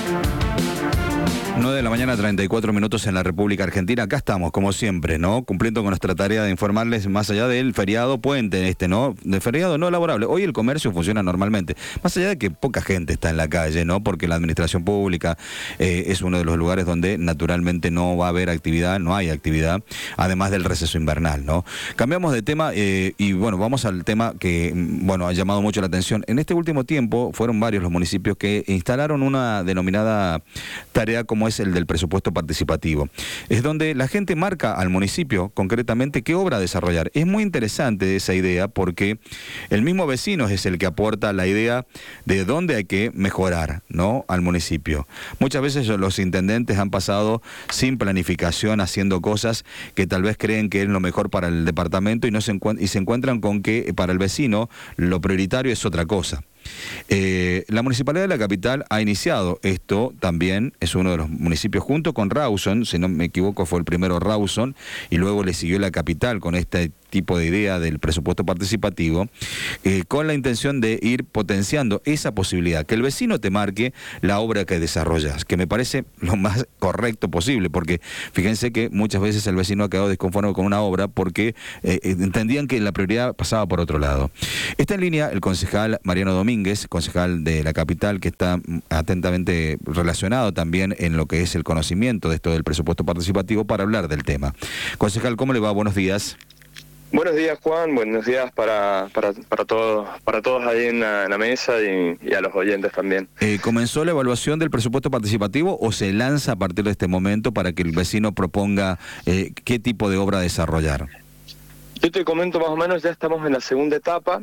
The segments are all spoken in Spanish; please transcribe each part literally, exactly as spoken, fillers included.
nueve de la mañana, treinta y cuatro minutos en la República Argentina. Acá estamos, como siempre, ¿no? Cumpliendo con nuestra tarea de informarles más allá del feriado puente, este, ¿no? De feriado no laborable. Hoy el comercio funciona normalmente. Más allá de que poca gente está en la calle, ¿no? Porque la administración pública eh, es uno de los lugares donde naturalmente no va a haber actividad, no hay actividad, además del receso invernal, ¿no? Cambiamos de tema eh, y, bueno, vamos al tema que, bueno, ha llamado mucho la atención. En este último tiempo fueron varios los municipios que instalaron una denominada tarea como es el del presupuesto participativo. Es donde la gente marca al municipio concretamente qué obra desarrollar. Es muy interesante esa idea porque el mismo vecino es el que aporta la idea de dónde hay que mejorar, ¿no? Al municipio. Muchas veces los intendentes han pasado sin planificación haciendo cosas que tal vez creen que es lo mejor para el departamento y, no se, encuent- y se encuentran con que para el vecino lo prioritario es otra cosa. Eh, la Municipalidad de la Capital ha iniciado esto también, es uno de los municipios junto con Rawson, si no me equivoco fue el primero Rawson y luego le siguió la Capital con este tipo de idea del presupuesto participativo, eh, con la intención de ir potenciando esa posibilidad, que el vecino te marque la obra que desarrollas, que me parece lo más correcto posible, porque fíjense que muchas veces el vecino ha quedado desconforme con una obra porque eh, entendían que la prioridad pasaba por otro lado. Está en línea el concejal Mariano Domínguez, concejal de la Capital, que está atentamente relacionado también en lo que es el conocimiento de esto del presupuesto participativo para hablar del tema. Concejal, ¿cómo le va? Buenos días. Buenos días, Juan. Buenos días para para para todos para todos ahí en la, en la mesa y, y a los oyentes también. Eh, ¿Comenzó la evaluación del presupuesto participativo o se lanza a partir de este momento para que el vecino proponga eh, qué tipo de obra desarrollar? Yo te comento más o menos, ya estamos en la segunda etapa.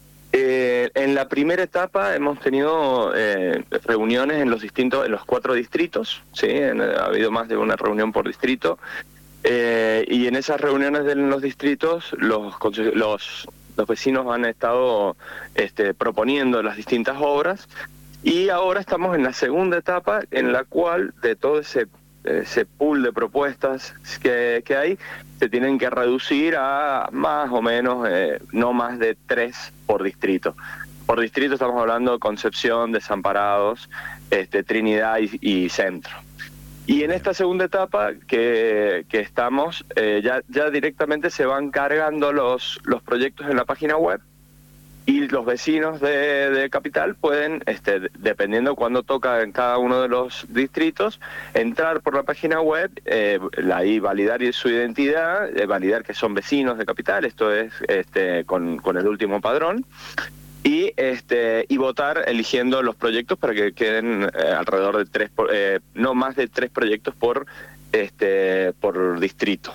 Eh, en la primera etapa hemos tenido eh, reuniones en los distintos, en los cuatro distritos, sí, en, ha habido más de una reunión por distrito. Eh, y en esas reuniones de los distritos los, los, los vecinos han estado este, proponiendo las distintas obras y ahora estamos en la segunda etapa en la cual de todo ese, ese pool de propuestas que, que hay se tienen que reducir a más o menos eh, no más de tres por distrito. Por distrito estamos hablando de Concepción, Desamparados, este, Trinidad y, y Centro. Y en esta segunda etapa que, que estamos, eh, ya, ya directamente se van cargando los, los proyectos en la página web y los vecinos de, de Capital pueden, este, dependiendo cuándo toca en cada uno de los distritos, entrar por la página web, eh, ahí validar su identidad, eh, validar que son vecinos de Capital, esto es este, con, con el último padrón. Y este y votar eligiendo los proyectos para que queden eh, alrededor de tres, eh, no más de tres proyectos por este por distrito.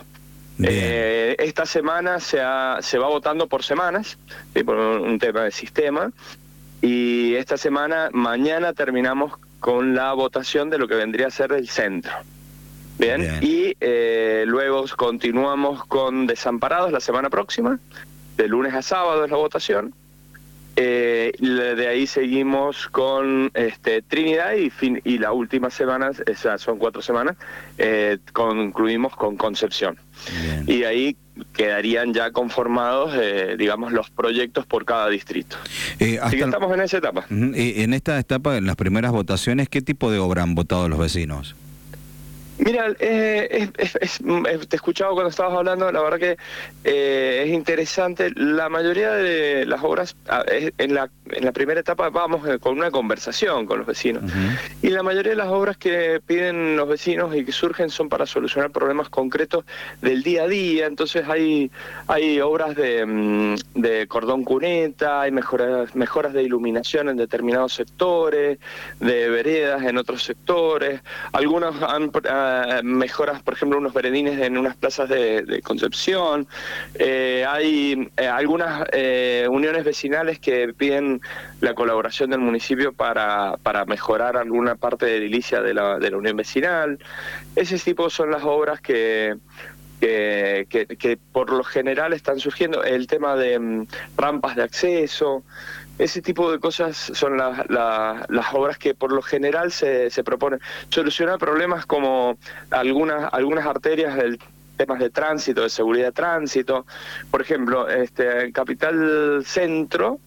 Eh, esta semana se, ha, se va votando por semanas, ¿sí? Por un, un tema de sistema. Y esta semana, mañana terminamos con la votación de lo que vendría a ser el centro. Bien, Bien. Y eh, luego continuamos con Desamparados la semana próxima, de lunes a sábado es la votación. Eh, de ahí seguimos con este, Trinidad y, fin, y la última semana, esas son cuatro semanas, eh, concluimos con Concepción. Bien. Y ahí quedarían ya conformados, eh, digamos, los proyectos por cada distrito. Eh, Así que estamos en esa etapa. Uh-huh. En esta etapa, en las primeras votaciones, ¿qué tipo de obra han votado los vecinos? Mira, eh, es, es, es, es, te escuchaba cuando estabas hablando, la verdad que eh, es interesante. La mayoría de las obras, en la, en la primera etapa vamos con una conversación con los vecinos. Uh-huh. Y la mayoría de las obras que piden los vecinos y que surgen son para solucionar problemas concretos del día a día. Entonces hay hay obras de, de cordón cuneta, hay mejoras, mejoras de iluminación en determinados sectores, de veredas en otros sectores. Algunas han... mejoras, por ejemplo, unos veredines en unas plazas de, de Concepción. Eh, hay eh, algunas eh, uniones vecinales que piden la colaboración del municipio para, para mejorar alguna parte de edilicia de la, de la unión vecinal. Ese tipo son las obras que... Que, que, que por lo general están surgiendo. El tema de um, rampas de acceso, ese tipo de cosas son la, la, las obras que por lo general se, se proponen. Solucionar problemas como algunas, algunas arterias del temas de tránsito, de seguridad de tránsito. Por ejemplo, este Capital Centro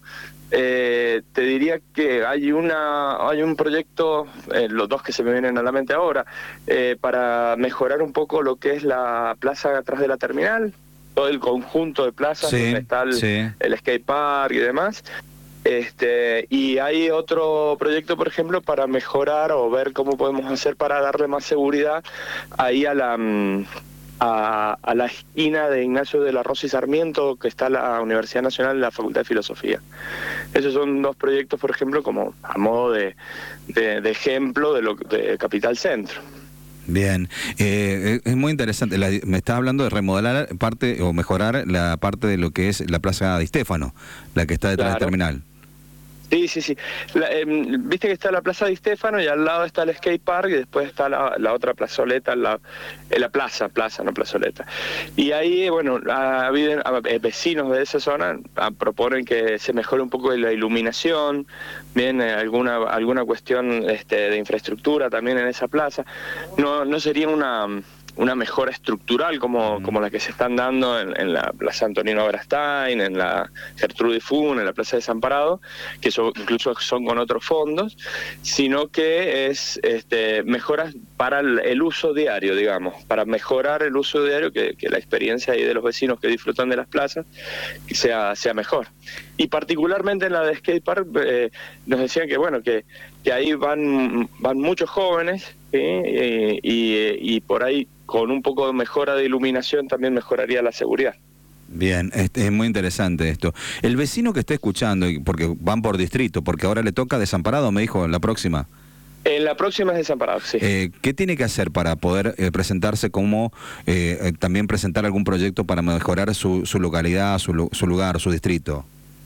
Eh, te diría que hay una hay un proyecto, eh, los dos que se me vienen a la mente ahora, eh, para mejorar un poco lo que es la plaza atrás de la terminal, todo el conjunto de plazas, Sí, donde está el, sí. el skate park y demás. Este, y hay otro proyecto, por ejemplo, para mejorar o ver cómo podemos hacer para darle más seguridad ahí a la... mm, A, a la esquina de Ignacio de la Rosa y Sarmiento, que está la Universidad Nacional y la Facultad de Filosofía. Esos son dos proyectos, por ejemplo, como a modo de, de, de ejemplo de, lo, de Capital Centro. Bien, eh, es muy interesante. La, me estás hablando de remodelar parte o mejorar la parte de lo que es la Plaza Di Stéfano, la que está detrás Claro. del terminal. Sí, sí, sí. La, eh, Viste que está la Plaza Di Stéfano y al lado está el skate park y después está la, la otra plazoleta, la, eh, la plaza, plaza, no plazoleta. Y ahí, bueno, ha habido a, eh, vecinos de esa zona a, proponen que se mejore un poco la iluminación, bien, eh, alguna alguna cuestión este, de infraestructura también en esa plaza. No, no sería una... una mejora estructural como, como la que se están dando en, en la Plaza Antonino Abrastain, en la Gertrudis Fun, en la Plaza Desamparado, que son, incluso son con otros fondos, sino que es este, mejoras para el, el uso diario, digamos, para mejorar el uso diario, que, que la experiencia ahí de los vecinos que disfrutan de las plazas sea, sea mejor. Y particularmente en la de Skatepark eh, nos decían que, bueno, que, que ahí van, van muchos jóvenes, ¿sí? y, y, y por ahí con un poco de mejora de iluminación también mejoraría la seguridad. Bien, es, es muy interesante esto. El vecino que está escuchando, y porque van por distrito, porque ahora le toca Desamparado, me dijo, la próxima. En la próxima es Desamparado, sí. Eh, ¿Qué tiene que hacer para poder eh, presentarse como, eh, eh, también presentar algún proyecto para mejorar su, su localidad, su, su lugar, su distrito?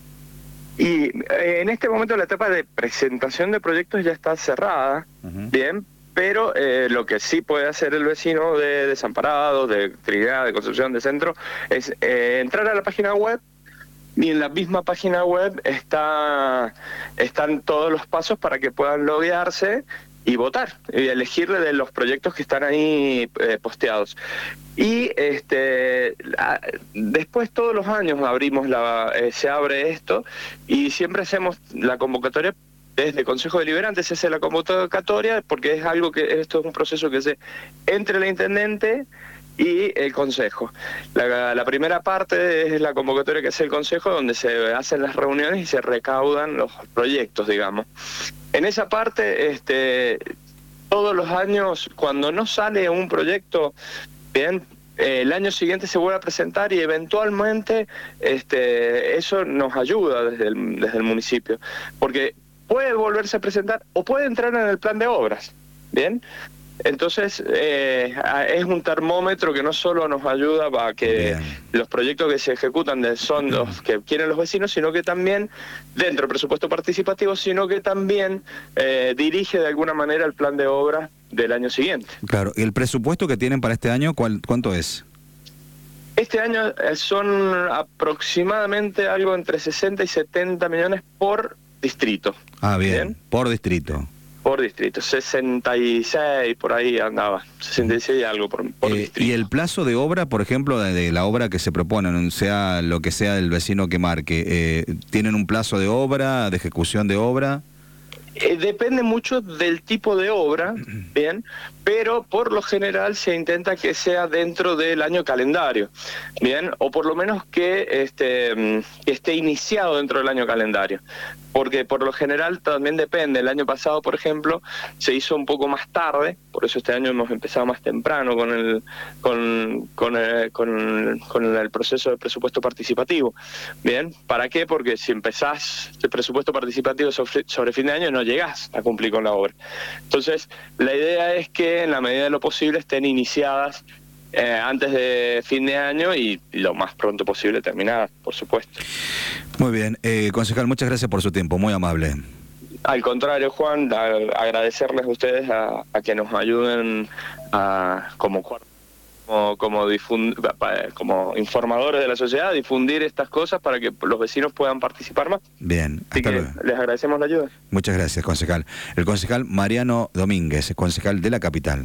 Y eh, en este momento la etapa de presentación de proyectos ya está cerrada, uh-huh. Bien, pero eh, lo que sí puede hacer el vecino de Desamparado, de Trinidad, de Concepción, de Centro, es eh, entrar a la página web, y en la misma página web está están todos los pasos para que puedan loguearse y votar, y elegirle de los proyectos que están ahí eh, posteados. Y este a, después todos los años abrimos la eh, se abre esto, y siempre hacemos la convocatoria desde Consejo Deliberante, se hace la convocatoria, porque es algo que, esto es un proceso que se entre el intendente y el Consejo. La, la primera parte es la convocatoria que hace el Consejo, donde se hacen las reuniones y se recaudan los proyectos, digamos. En esa parte, este, todos los años, cuando no sale un proyecto, bien, eh, el año siguiente se vuelve a presentar y eventualmente este, eso nos ayuda desde el, desde el municipio, porque puede volverse a presentar o puede entrar en el plan de obras, ¿bien? Entonces, eh, es un termómetro que no solo nos ayuda para que Bien. los proyectos que se ejecutan son los que quieren los vecinos, sino que también, dentro del presupuesto participativo, sino que también eh, dirige de alguna manera el plan de obras del año siguiente. Claro, ¿y el presupuesto que tienen para este año, cuál, cuánto es? Este año son aproximadamente algo entre sesenta y setenta millones por distrito. Ah, bien, ¿bien? Por distrito. Por distrito, sesenta y seis por ahí andaba, sesenta y seis y algo por, por eh, distrito. ¿Y el plazo de obra, por ejemplo, de, de la obra que se proponen, sea lo que sea el vecino que marque, eh, ¿tienen un plazo de obra, de ejecución de obra? Eh, depende mucho del tipo de obra, bien, pero por lo general se intenta que sea dentro del año calendario, bien, o por lo menos que este que esté iniciado dentro del año calendario, porque por lo general también depende. El año pasado, por ejemplo, se hizo un poco más tarde, por eso este año hemos empezado más temprano con el con con el, con, con el proceso de presupuesto participativo, bien. ¿Para qué? Porque si empezás el presupuesto participativo sobre, sobre fin de año no llegás a cumplir con la obra. Entonces, la idea es que en la medida de lo posible estén iniciadas eh, antes de fin de año y lo más pronto posible terminadas, por supuesto. Muy bien, eh, concejal, muchas gracias por su tiempo, muy amable. Al contrario, Juan, a, agradecerles a ustedes a, a que nos ayuden a, como como como, difund, como informadores de la sociedad, a difundir estas cosas para que los vecinos puedan participar más. Bien, Así que les agradecemos la ayuda. Muchas gracias, concejal. El concejal Mariano Domínguez, concejal de la capital.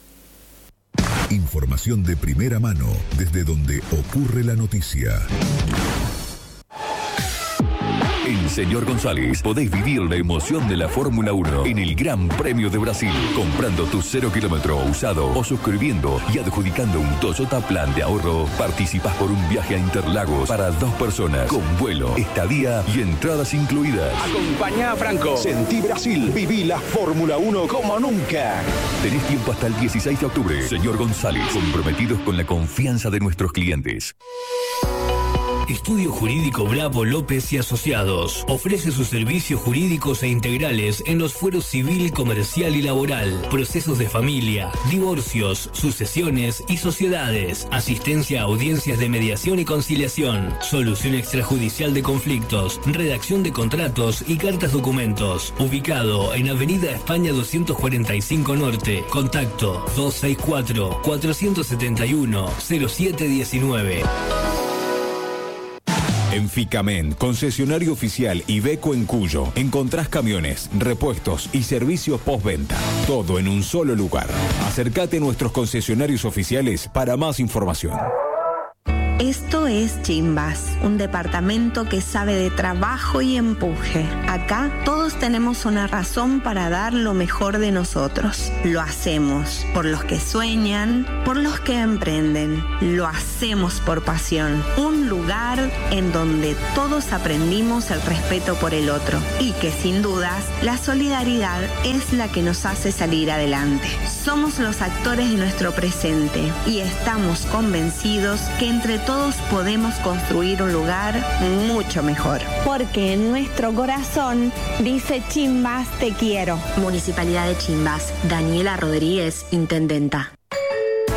Información de primera mano desde donde ocurre la noticia. En Señor González podéis vivir la emoción de la Fórmula uno en el Gran Premio de Brasil, comprando tu cero kilómetro usado o suscribiendo y adjudicando un Toyota Plan de ahorro. Participas por un viaje a Interlagos para dos personas, con vuelo, estadía y entradas incluidas. Acompañá a Franco. Sentí Brasil. Viví la Fórmula uno como nunca. Tenés tiempo hasta el dieciséis de octubre. Señor González, comprometidos con la confianza de nuestros clientes. Estudio Jurídico Bravo López y Asociados ofrece sus servicios jurídicos e integrales en los fueros civil, comercial y laboral, procesos de familia, divorcios, sucesiones y sociedades, asistencia a audiencias de mediación y conciliación, solución extrajudicial de conflictos, redacción de contratos y cartas documentos. Ubicado en Avenida España doscientos cuarenta y cinco Norte. Contacto dos seis cuatro, cuatro siete uno, cero siete uno nueve. En Ficamen, concesionario oficial Iveco en Cuyo, encontrás camiones, repuestos y servicios postventa. Todo en un solo lugar. Acércate a nuestros concesionarios oficiales para más información. Esto es Chimbas, un departamento que sabe de trabajo y empuje. Acá todos tenemos una razón para dar lo mejor de nosotros. Lo hacemos por los que sueñan, por los que emprenden. Lo hacemos por pasión. Un lugar en donde todos aprendimos el respeto por el otro y que sin dudas la solidaridad es la que nos hace salir adelante. Somos los actores de nuestro presente y estamos convencidos que entre todos Todos podemos construir un lugar mucho mejor. Porque en nuestro corazón dice Chimbas te quiero. Municipalidad de Chimbas. Daniela Rodríguez, intendenta.